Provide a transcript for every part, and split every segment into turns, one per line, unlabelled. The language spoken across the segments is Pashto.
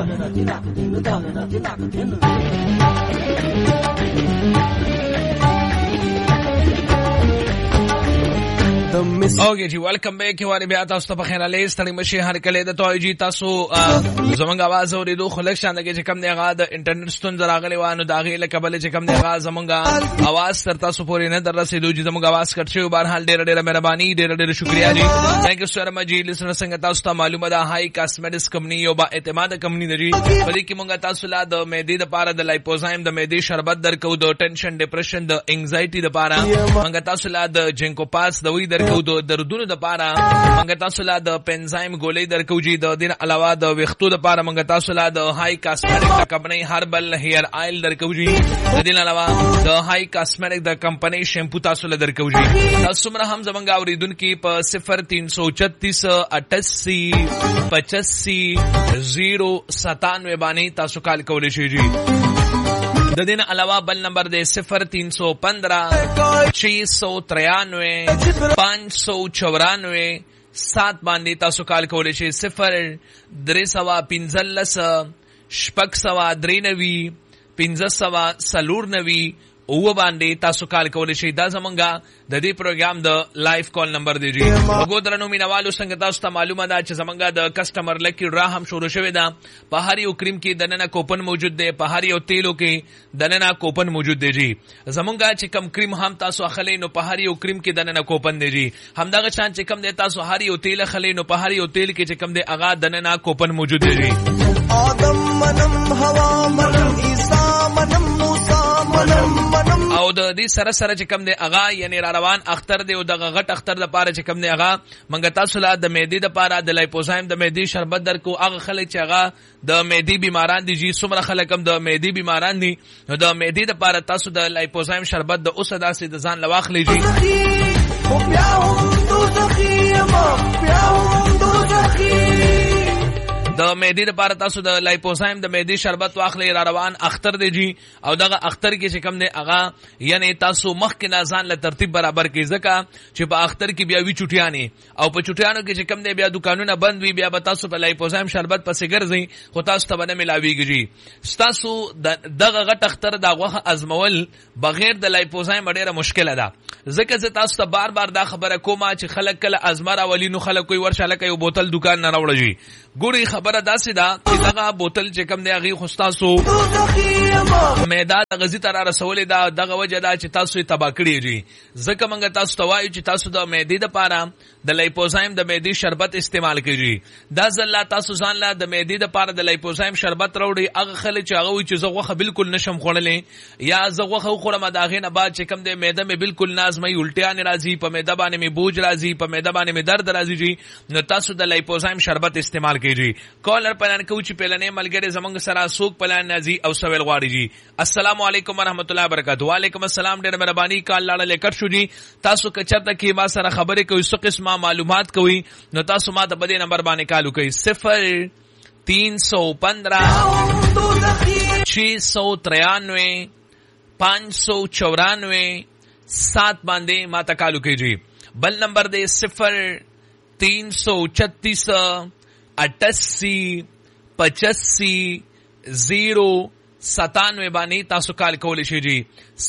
اوکے جی ویلکم بیک یواري بیا تاسو ته بخیر علی ستړي مشي هر کله د توای جی تاسو زمونږ आवाज اوریدو خلک شاندګه چې کم دی غا د انټرنیټ ستون راغلی وانه داغه له قبل چې کم دی غا زمونږ आवाज تر تاسو پورې نه در رسیدو چې زمونږ आवाज کټ شو بهر حال ډېر مهرباني ډېر شکریا جی ثانک یو سو مچ جی لسنر څنګه تاسو ته معلومه ده هاي کاسمیټکس کمپنی یو با اعتماد کمپنی دی په دې کې مونږ تاسو لا د معدې د پاره د لایپوزایم د معدې شربت درکو د ټینشن ډیپریشن د انزایټي د پاره مونږ تاسو لا د جنکو پاس د وی درکو د دردونو د پاره مونږ تاسو لا د پنزایم ګولې درکو جی د دین علاوه د وختو د پاره مونږ تاسو لا د هاي کاسمیټک کمپنی هربل هیر آیل درکو جی د دین علاوه د هاي کاسمیټک د کمپنی شیمپو تاسو لا درکو جی تاسو مر هم زمونږ اوریدونکو په 0336 88 85 097 باندې تاسو کال کولای شئ جی د دین علاوه بل نمبر دے 0315 693 594 7 باندې تاسو کال کولای شئ 0315 شپږ93 1594 او باندې تاسو کال کولای شئ دا زمونږه د دې پروګرام د لایف کال نمبر دی جی وګورئ مینوالو څنګه تاسو ته معلومه ده چې زمونږه د کسٹمر لکی ډرا هم شروع شوی ده په هر یو کریم کې دننه کوپن موجود دی په هر یو تیلو کې دننه کوپن موجود دی جی زمونږه چې کم کریم هم تاسو اخلي نو په هر یو کریم کې دننه کوپن دی جی همدغه شان چې کم دی تاسو هر یو تیل اخلي نو په هر یو تیل کې چې کم دی اغا دننه کوپن موجود دی جی آدم منم هوا منم عیسی منم موسی او د دې سره سره چې کم دی اغا یعنی را روان اختر دی او دغه غټ اختر د پاره چې کم دی اغا منګه تاسو لا د معدې د پاره د لایپوزایم د معدې شربت درکو هغه خلک چې اغا د معدې بیماران دي جی څومره خلک هم د معدې بیماران دي نو د معدې د پاره تاسو د لایپوزایم شربت د اوسه داسې د ځان لواخلی جی د معدې لپاره تاسو د لایپوزایم د معدې شربت واخلئ را روان اختر دی جی او دغه اختر کې چې کم دی اغا یعنی تاسو مخکې نه ځان له ترتیب برابر کې ځکه چې په اختر کې بیا وی چټیانې او په چټیانو کې چې کم دی بیا دکانونه بند وي بیا به تاسو په لایپوزایم شربت پسې ګرځئ خو تاسو ته به نه ملاویږي جی تاسو دغه غټ اختر د غوښه ازمول بغیر د لایپوزایم ډېره مشکله ده ځکه چې تاسو ته بار بار دا خبره کومه چې خلک کله ازمره ولی نو خلک کوئی ورشه لکه یو بوتل دکان نه راوړي ګوري خبره داسې ده چې دغه بوتل چې کم دی هغې خو ستاسو معده د غذي ته را رسولې ده دغه وجه ده چې تاسو یې تباه کړي جي ځکه موږ تاسو ته وایو چې تاسو د معدې دپاره د لایپوزایم د معدې شربت استعمال کړي دا ځل تاسو ځان له د معدې دپاره د لایپوزایم شربت راوړئ هغه خلک چې هغه وایي چې زه غوښه بالکل نشم خوړلی یا زه غوښه وخورم د هغې نه بعد چې کم دی معده مې بالکل نازموي الټیانې راځي په معده باندې مې بوج راځي په معده باندې مې درد راځي جي نو تاسو د لایپوزایم شربت استعمال کړئ کالر پلان کو چې پلانې ملګری زمونږ سره سوق پلان نازي او سویل غواړي جی السلام علیکم ورحمت الله وبرکاتہ وعلیکم السلام ډېر مهرباني کال لاړه لیکر شو جی تاسو کچته کې ما سره خبرې کوي څه قسمه معلومات کوي نو تاسو ما ته په دې نمبر باندې کالو کوي 0315 693 594 7 باندې ما ته کالو کوي جی بل نمبر دی 0336 88 85 097 باندې تاسو کال کولی شئ جی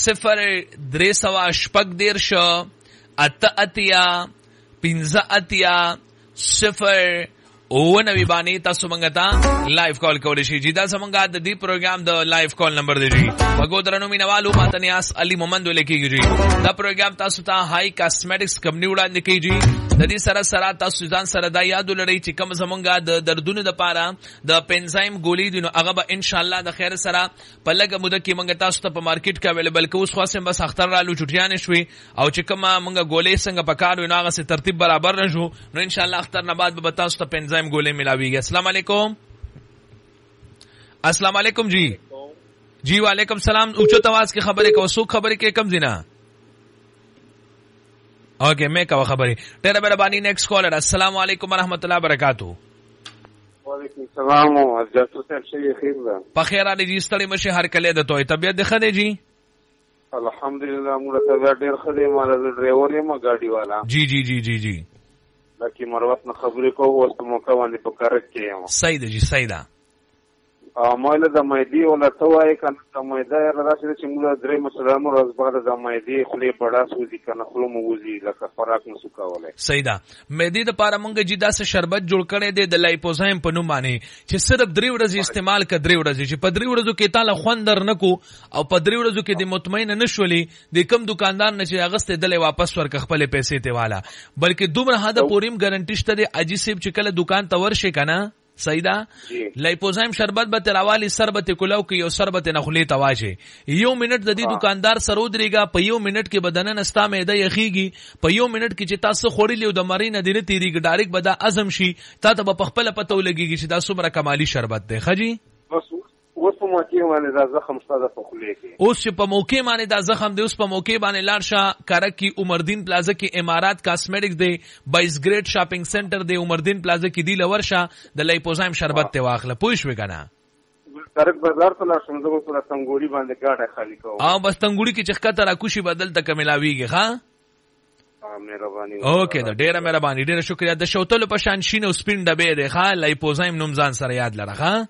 0314 88 15 0 او نوی باندې تاسو مونږ ته لایو کال کولی شئ جی دا زمونږ د دې پروګرام د لایو کال نمبر دی جی وګورئ درنو مینوالو ماته نیاس علي محمد ولیکيږي جی دا پروګرام تاسو ته هاي کاسمیټکس کمپنی وړاندې کوي جی د دې سره سره تاسو ځان سره دا یاد ولرئ چې کوم زمونږ د دردونو د پاره د پنزایم ګولې دي نو هغه به ان شاء الله د خیر سره په لږه موده کې مونږ تاسو ته په مارکیټ کې اویلیبل کوو خو سم بس اختر رالو چټیانې شوي او چې کوم مونږ ګولې څنګه پکارو نو هغه سي ترتیب برابر نشو نو ان شاء الله اختر نه بعد به تاسو ته پنزایم ګولې ملاويږي السلام علیکم السلام علیکم جی جی وعلیکم السلام اوچت आवाज کې خبرې کو سو خبرې کې کم دینا اوکے میں کا خبرې ډېر مهرباني نیکسٹ کالر السلام علیکم ورحمت الله وبرکاتہ
وعلیکم السلام ډاکټر صاحب شي خیر ده
په خیر علي جی ستړي مشه هر کله د توي طبيعت ده خدي جی
الحمدلله موږ ته ډېر خدي مال ډرایور یم ګاډي والا
جی جی جی جی جی
لکه مروت نه خبرې کوو اوس موقع باندې په کار کې یم
صحیح ده جی صحیح ده
مایله د مېدی ولا توای کنه د مېدا راځي چې موږ درې مسلمان ورځ بعد د مېدی خلی پړا سوزي کنه خلو موزي لکه خوراک نسو کولای.
صحیح ده. مېدی د پاره مونږ جدا سه شربت جوړ کړي دی د لایپوزایم په نوم باندې چې صرف 3 ورځې استعمال ک 3 ورځې چې په 3 ورځو کې تعالی خوندر نکو او په 3 ورځو کې د مطمئن نشولي د کم دکاندار نه چې اغسته دلې واپس ورک خپل پیسې ته والا بلکې دومره هدا پوریم ګارانټی شته د اجي سیب چې کله دکان ته ورشي کنه سیدا لایپوزایم شربت به تراوالی سربت کلاو کې یو سربت نخلی تواشه یو منټ د دې دکاندار سره ودرېګا په یو منټ کې بدن نستا مېده یخیږي په یو منټ کې چې تاسو خوړلی د مرینه دینه تیریږي ډایرک به دا اعظم شي تاسو په خپل پته ولګيږي چې دا څومره کمالی شربت دی خجی
اوس په موقع باندې دا زخم ستاسو په خولې کې
اوس چې په موقع باندې دا زخم دی اوس په موقع باندې لاړشه کارکی عمردین پلازا کې امارات کاسمیټکس دی 22 گریډ شاپینګ سنټر دی عمردین پلازا کې دی لورشه د لایپوزایم شربت ته واخله پوښ وکنه
سرک بازار ته لا شم زه په تنګوري باندې گاډه خالی کوم
بس تنګوري کې چې خطر اکوشي بدل تک ملاویږي ها
مهرباني
اوکې دا ډیره مهرباني ډیره شکریا د شوتل په شان شینو سپین ډبې دی ها لایپوزایم نوم ځان سره یاد لره ها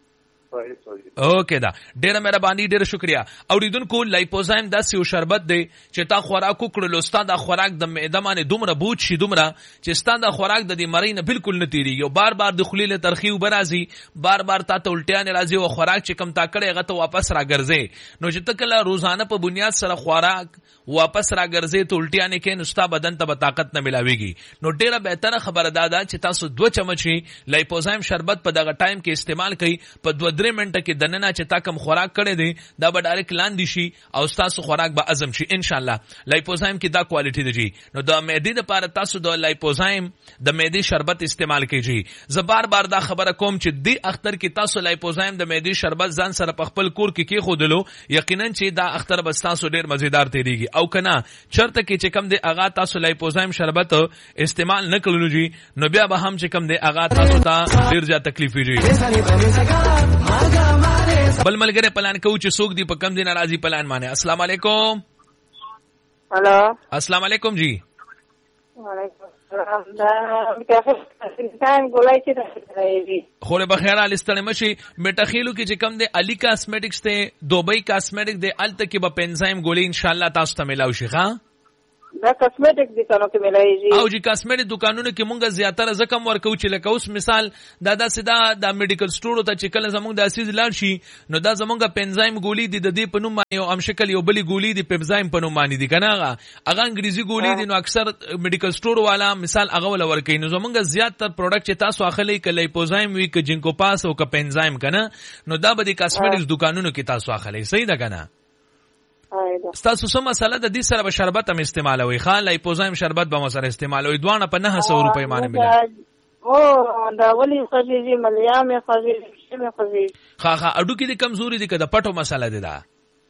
اوکې دا ډیره مهرباني ډیره شکریا اوریدونکو لایپوزایم دا سیو شربت دی چې تا خوراک کړلو استاد د خوراک د معده باندې دومره بوج شي دومره چې استاد د خوراک د دې مرینه بالکل نه تیریږي او بار بار د خلیله ترخیو برازي بار بار تا ته الټیان راځي او خوراک چې کم تا کړي هغه ته واپس راګرځي نو چې تکله روزانه په بنیاد سره خوراک واپس راګرځي ته الټیان کې نستا بدن ته طاقت نه ملاويږي نو ډیره بهتره خبره ده چې تاسو 2 چمچي لایپوزایم شربت په دغه ټایم کې استعمال کړئ په 2-3 منټه کې دننه چې تا کم خوراک کړی دی دا به ډایرک لاندې شي او تاسو خوراک به هضم شي ان شاء الله لایپوزایم کې دا کوالټي دی جی نو د معدې لپاره تاسو د لایپوزایم د معدې شربت استعمال کړئ زه بار بار دا خبره کوم چې دی اختر کې تاسو لایپوزایم د معدې شربت ځان سره په خپل کور کې خودلو یقینا چې دا اختر به تاسو ډیر مزیدار تیریږي او کنه چرته کې چې کم دی اغا تاسو لایپوزایم شربت استعمال نه کړلو جی نو بیا به هم چې کم دی اغا تاسو ته ډیر زیات تکلیف ویږي بل ملګری پلان کوو چې څوک دی په کم دی ناراضي پلان مانه السلام علیکم
هلو
السلام علیکم جی
وعلیکم السلام دا ټایم ګولای چې
خو به خیر ال استلم شي میټاخیلو کې چې کم دی علی کاسمیټکس ته دوبئی کاسمیټک دی الته کې به پنزایم ګولې ان شاء الله تاسو ته ملاوي شي ها
دا کاسمیټک دکانو کې ملایږي
او جی کاسمیټک دکانونو کې مونږه زیاتره زکم ورکو چې لکه اوس مثال دا سیدا د میډیکل سٹور ته چې کله زمونږ د اسیز لاړ شي نو دا زمونږه پنزایم ګولې دي د دې په نوم باندې او امشکل یو بلی ګولې دي پنزایم په نوم باندې دي کنه هغه انګریزي ګولې دي نو اکثر میډیکل سٹور والا مثال هغه ول ورکي نو زمونږه زیاتره پروډکټ چې تاسو اخلي کله لایپوزایم وی ک جنکو پاس او ک پنزایم کنه نو دا به د کاسمیټکس دکانونو کې تاسو اخلي صحیح ده کنه ستاسو سم مسله د دې سره به شربت هم استعمالوي خان لایپوزایم شربت به مسره استعمالوي دوانه په 900 روپۍ باندې ملي
او دا ولی خزيزي مليام خزيزي
خا اډو کې د کمزوري دي کده پټو مسله دي دا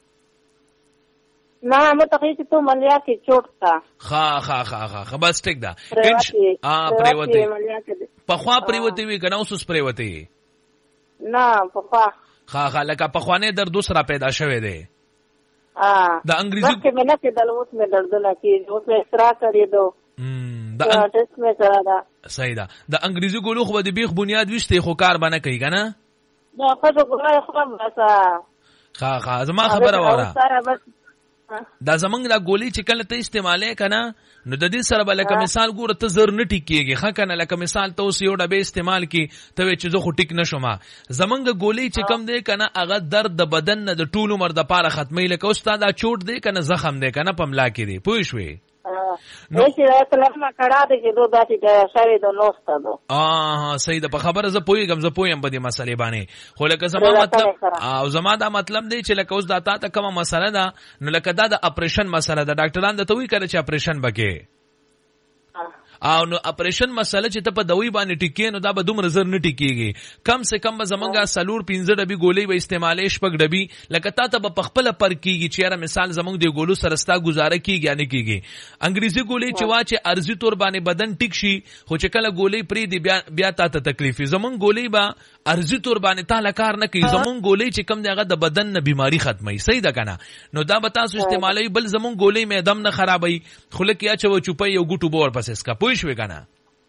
نه متخیل تو ملیا کې چوټ تا
خا بس ټیک دا پریوتی په خوا پریوتی وی کنه اوس پریوتی
نه په
خا لکه په خوانه در دوسرا پیدا شوه دی
دا انګریزي کې مله کې دلوت مې دردونه کې اوس یې سرا کړی دو دا ټیسټ مې سره دا
صحیح ده د انګریزي ګولو خو د بیخ بنیاد وشته خو کار باندې کوي کنه
دا خو ګولای خو بس
خا زما خبره وره دا زمنګ دا ګولې چې کله ته استعماله کنه نو د دې سره بل کوم مثال ګوره ته زر نه ټیکيږي ښه کنه لکه مثال ته اوس یو ډبه استعمال کی ته چې زه خو ټیک نشم زمنګ ګولې چې کم دی کنه هغه درد د بدن د ټول عمر د پاره ختمي لکه استاد دا چوټ دی کنه زخم دی کنه پملا کې دی پوه شوې
نو چې کلمه کړه دې چې دوه داسې شری د نوسته دو
صحیح ده په خبره زه پوهیږم زه پوهیم په دې مسلې باندې خو لکه زما مطلب او زما دا مطلب دی چې لکه اوس دا تا کومه مسله ده نو لکه دا د اپریشن مسله ده ډاکټران د توي کړي چې اپریشن بکې او نو اپریشن مسله چې ته په دوی باندې ټیکې نو دا به دومره زر نه ټیکيږي کم سے کم زمونږه سلور 15 ډبي ګولې به استعمالې شپږ ډبي لکه تا ته په خپل پر کیږي چې مثال زمونږ دی ګولو سرستا گزاره کیږي یعنی کیږي انګریزي ګولې چې وا چې ارزي تور باندې بدن ټیک شي خو چې کله ګولې پری دی بیا تا ته تکلیف زمونږ ګولې با ارزي تور باندې تا لکار نه کوي زمونږ ګولې چې کم دیغه د بدن نه بیماری ختمي صحیح ده کنه نو دا به تاسو استعمالوي بل زمونږ ګولې مې دم نه خرابوي خلک یا چې و چوپي یو ګټو بور پسې اسکا پوښ وی کنه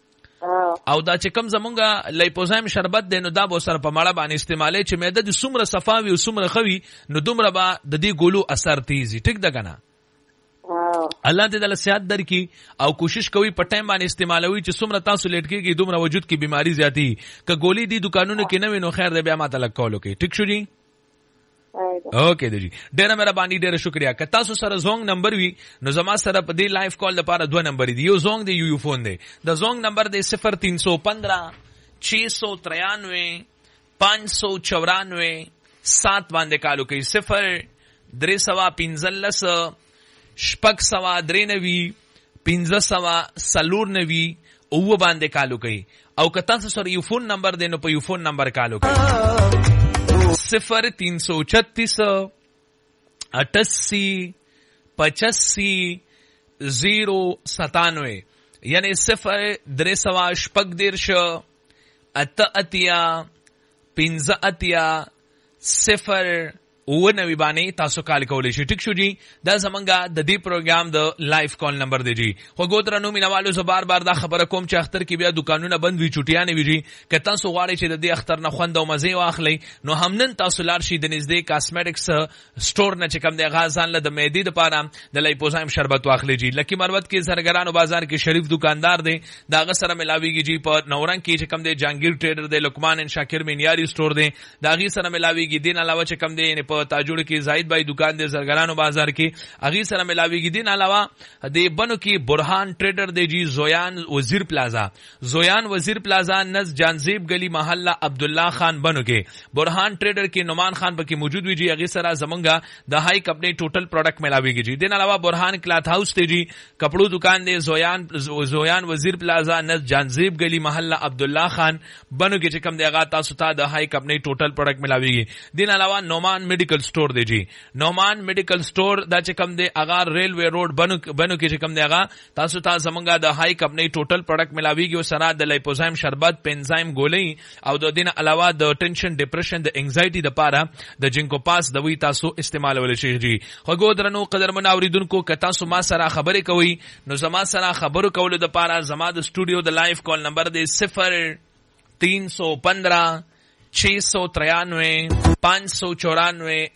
او دا چې کم زمونږه لیپوزایم شربت دی نو دا به سره په مړه باندې استعمالي چې معده د څومره صفاوي او څومره خوي نو دومره به د دې ګولو اثر تیزي. ټیک ده کنه؟ الله دې دل صحت درکې او کوشش کوي په ټایم باندې استعمالوي چې څومره تاسو لیټ کېږي دومره وجود کې بیماری زیاتی که ګولې دي دکانونو کې نه وي نو خیر دې بیا ماته لګ کولو کې. ټیک شو جی؟ اوکے دی جی ډیره مهرباني ډیره شکریا. که تاسو سره زونګ نمبر وي نو زما سره په دې لایف کال لپاره 2 نمبر دي. یو زونګ دی یو فون دی. د زونګ نمبر دی 0315 693 594 7 باندې کالو کوي 0315 شپږ سوا درې نوي 1590 او باندې کالو کوي. او که تاسو سره یو فون نمبر دی نو په یو فون نمبر کالو کوي 0336 88 85 097 یعنی 0315 88 85 0 او نوی باندې تاسو کال کولی شئ. ټیک شو جی؟ دا زمونږه د دې پروګرام د لایف کال نمبر دی جی. خو ګوترانو مینوالو زه بار بار دا خبره کوم چې اختر کې بیا دکانونه بند وي چټیانې وي جی. که تاسو غواړئ چې د دې اختر نه خوند او مزه واخلئ نو همنن تاسو لاړ شئ د نږدې کاسمیټکس سٹور نه چې کوم دی هغه ځان له د معدې دپاره د لیپوزایم شربت واخلئ جی. لکی مروت کې زرګرانو بازار کې شریف دکاندار دی د هغه سره ملاویږي جی. په نورنګ کې چې کوم دی جهانگیر ټریډر دی لقمان ان شاکر مینیاری سٹور دی د هغې سره ملاویږي. دین علاوه چې کوم دی په تاجوړ کې زاهد بھائی دکان دی زرګرانو بازار کې هغې سره ملاویږي. دین علاوه د بنو کې برهان ټریډر دی جی. زویان وزیر پلازا نز جانزیب گلی محله عبدالله خان بنو کې برهان ټریډر کې نعمان خان پکې موجود وي جی. هغې سره زمونږه د هائی کمپنی ټوټل پروډکټ ملاویږي جی. دین علاوه برهان کلاث هاوس دی جی. کپړو دکان دی زویان وزیر پلازا نز جانزیب گلی محله عبدالله خان بنو کې چې کوم دی هغه تاسو ته د هائی کمپنی ټوټل پروډکټ ملاویږي. دین علاوه نومان میډیکل سٹور دی جی. نومان میډیکل سٹور دا چې کوم دی هغه ریلوی روډ بنو کې چې کوم دی هغه تاسو ته زمونږه د هائی کمپنی ټوټل پروډکټ ملاویږي او سره د لیپوزایم شربت پنزایم ګولۍ او د دین علاوه د ټینشن ډیپریشن د انزایټي د پاره د جنکو پاس دوی تاسو استعمالول شي جی. خو ګودرنو قدرمن اوریدونکو که تاسو ما سره خبرې کوي نو زما سره خبرو کولو د پاره زما د سټوډیو د لایف کال نمبر دی 0315 693 594